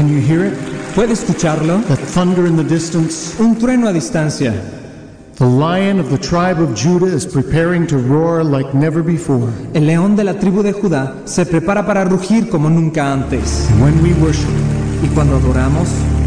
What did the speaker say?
Can you hear it? ¿Puede escucharlo? That thunder in the distance? Un trueno a distancia. The lion of the tribe of Judah is preparing to roar like never before. El león de la tribu de Judá se prepara para rugir como nunca antes. And when we worship, Y cuando adoramos,